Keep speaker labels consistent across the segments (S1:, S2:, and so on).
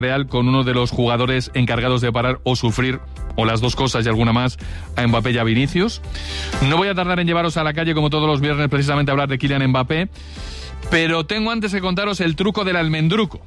S1: Real con uno de los jugadores encargados de parar o sufrir, o las dos cosas y alguna más, a Mbappé y a Vinicius. No voy a tardar en llevaros a la calle como todos los viernes precisamente a hablar de Kylian Mbappé, pero tengo antes que contaros el truco del almendruco.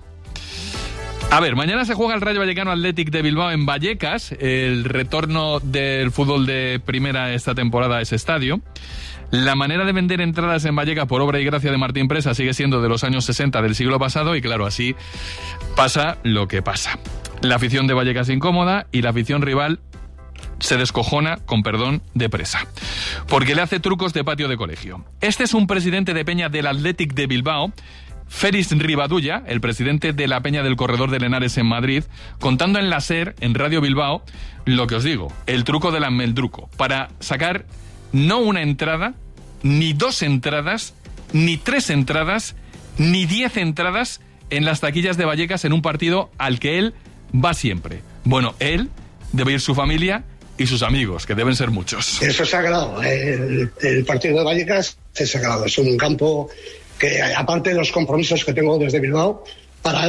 S1: A ver, mañana se juega el Rayo Vallecano Athletic de Bilbao en Vallecas, el retorno del fútbol de primera esta temporada a ese estadio. La manera de vender entradas en Vallecas por obra y gracia de Martín Presa sigue siendo de los años 60 del siglo pasado y claro, así pasa lo que pasa. La afición de Vallecas incómoda y la afición rival se descojona, con perdón, de Presa, porque le hace trucos de patio de colegio. Este es un presidente de peña del Athletic de Bilbao, Félix Rivadulla, el presidente de la peña del Corredor de Henares en Madrid, contando en la SER, en Radio Bilbao, lo que os digo, el truco del almendruco, para sacar no una entrada, ni dos entradas, ni tres entradas, ni 10 entradas en las taquillas de Vallecas en un partido al que él va siempre. Bueno, él, debe ir su familia y sus amigos, que deben ser muchos. Eso es sagrado. El partido de Vallecas es sagrado. Es un campo que, aparte de los compromisos que tengo desde Bilbao, para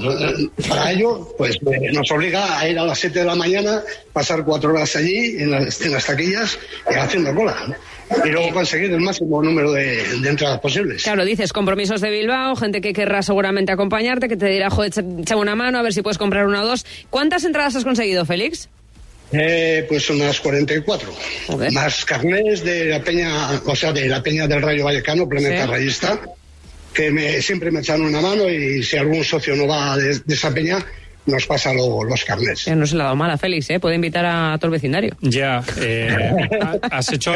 S1: ello, pues nos obliga a ir a las 7 de la mañana, pasar 4 horas allí en las taquillas haciendo cola, ¿no? Y luego conseguir el máximo número de entradas posibles. Claro, dices compromisos de Bilbao, gente que querrá seguramente acompañarte, que te dirá, joder, échame una mano, a ver si puedes comprar una o dos. ¿Cuántas entradas has conseguido, Félix? Pues unas 44. Okay. Más carnés de la peña, o sea, de la peña del Rayo Vallecano, Planeta, ¿sí?, Rayista, que siempre me echan una mano y si algún socio no va de esa peña, nos pasa los carnés. No se la ha dado mala, Félix, ¿eh? Puede invitar a todo el vecindario. Ya. ¿Has hecho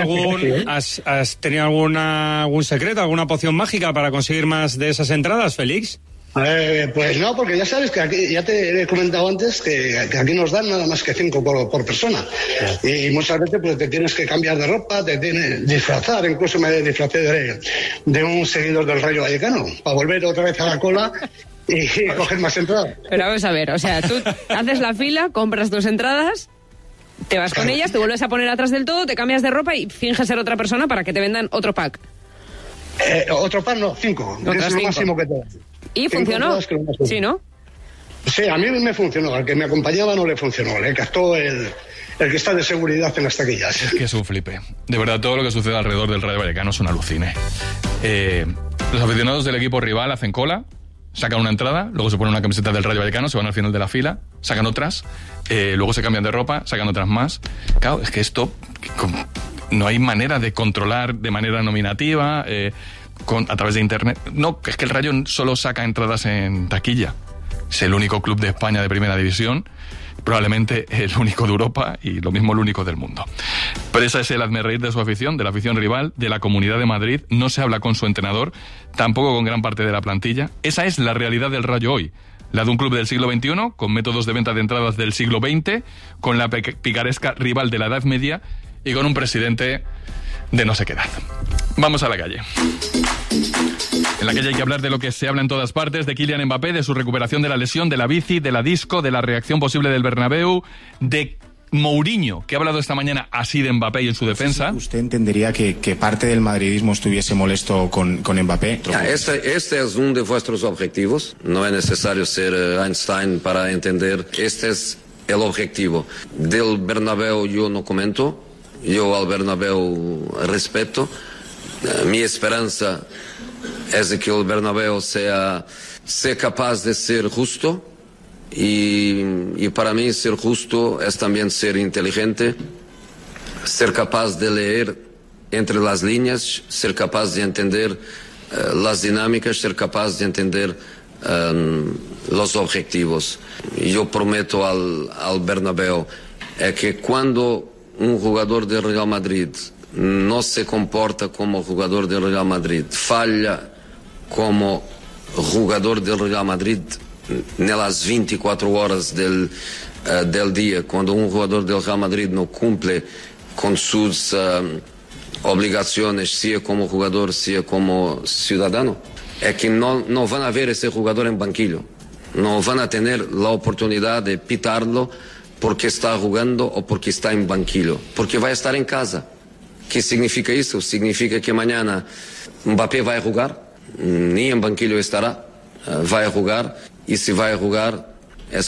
S1: has tenido algún secreto, alguna poción mágica para conseguir más de esas entradas, Félix? Pues no, porque ya sabes que aquí, ya te he comentado antes que aquí nos dan nada más que 5 por persona. Y muchas veces pues te tienes que cambiar de ropa, te tienes que disfrazar. Incluso me disfracé de un seguidor del Rayo Vallecano para volver otra vez a la cola y coger más entradas. Pero vamos a ver, o sea, tú haces la fila, compras tus entradas, te vas con ellas, te vuelves a poner atrás del todo, te cambias de ropa y finges ser otra persona para que te vendan otro pack. Otro pack no, 5. Es lo máximo que te dan. ¿Y funcionó? Sí, ¿no? Sí, a mí me funcionó. Al que me acompañaba no le funcionó. Le captó el que está de seguridad en las taquillas. Es que es un flipe. De verdad, todo lo que sucede alrededor del Rayo Vallecano es un alucine. Los aficionados del equipo rival hacen cola, sacan una entrada, luego se ponen una camiseta del Rayo Vallecano, se van al final de la fila, sacan otras, luego se cambian de ropa, sacan otras más. Claro, es que esto no hay manera de controlar de manera nominativa, a través de internet. No, es que el Rayo solo saca entradas en taquilla. Es el único club de España de primera división, probablemente el único de Europa y lo mismo el único del mundo. Pero ese es el hazmerreír de su afición, de la afición rival, de la Comunidad de Madrid. No se habla con su entrenador, tampoco con gran parte de la plantilla. Esa es la realidad del Rayo hoy. La de un club del siglo XXI, con métodos de venta de entradas del siglo XX, con la picaresca rival de la Edad Media y con un presidente de no sé qué edad. Vamos a la calle. En la calle hay que hablar de lo que se habla en todas partes, de Kylian Mbappé, de su recuperación de la lesión, de la bici, de la disco, de la reacción posible del Bernabéu, de Mourinho, que ha hablado esta mañana así de Mbappé y en su defensa.
S2: ¿Usted entendería que parte del madridismo estuviese molesto con Mbappé?
S3: Este es uno de vuestros objetivos. No es necesario ser Einstein para entender. Este es el objetivo. Del Bernabéu yo no comento. Yo al Bernabéu respeto. Mi esperanza es de que el Bernabéu sea capaz de ser justo y para mí ser justo es también ser inteligente, ser capaz de leer entre las líneas, ser capaz de entender las dinámicas, ser capaz de entender los objetivos. Yo prometo al Bernabéu que cuando un jugador del Real Madrid no se comporta como jugador del Real Madrid, falla como jugador del Real Madrid en las 24 horas del día, cuando un jugador del Real Madrid no cumple con sus obligaciones, sea como jugador, sea como ciudadano, es que no van a ver ese jugador en banquillo, no van a tener la oportunidad de pitarlo porque está jugando o porque está en banquillo, porque va a estar en casa. ¿Qué significa eso? Significa que mañana Mbappé va a jugar, ni en banquillo estará, va a jugar, y si va a jugar